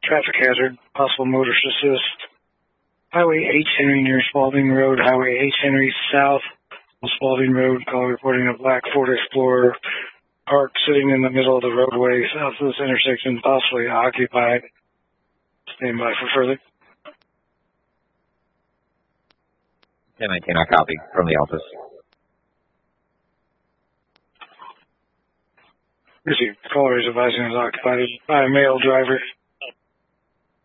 traffic hazard, possible motorist assist. Highway H. Henry near Spalding Road, Highway H. Henry south on Spalding Road. Call reporting a black Ford Explorer parked sitting in the middle of the roadway south of this intersection, possibly occupied. Stand by for further. 1019, I copy from the office. Received. Caller is advising is occupied by a male driver.